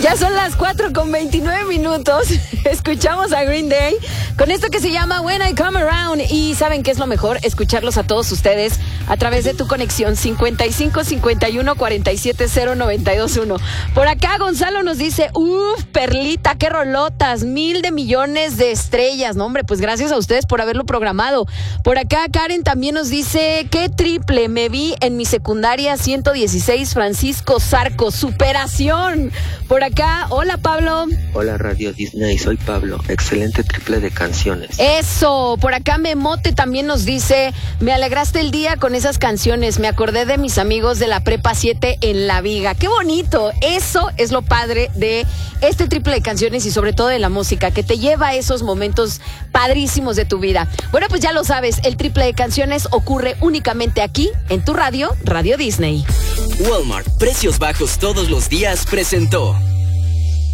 Ya son las 4:29. Escuchamos a Green Day con esto que se llama When I Come Around. Y ¿saben qué es lo mejor? Escucharlos a todos ustedes a través de tu conexión 55 51 47 0921. Por acá Gonzalo nos dice, Perlita, qué rolotas, 1,000 de millones de estrellas. No, hombre, pues gracias a ustedes por haberlo programado. Por acá Karen también nos dice, qué triple, me vi en mi secundaria 116 Francisco Zarco, superación. Por acá, hola Pablo. Hola Radio Disney, soy Pablo, excelente triple de canciones. Eso, por acá Memote también nos dice, me alegraste el día con esas canciones, me acordé de mis amigos de la Prepa 7 en La Viga. ¡Qué bonito! Eso es lo padre de este triple de canciones y sobre todo de la música, que te lleva a esos momentos padrísimos de tu vida. Bueno, pues ya lo sabes, el triple de canciones ocurre únicamente aquí, en tu radio, Radio Disney. Walmart, precios bajos todos los días, presentó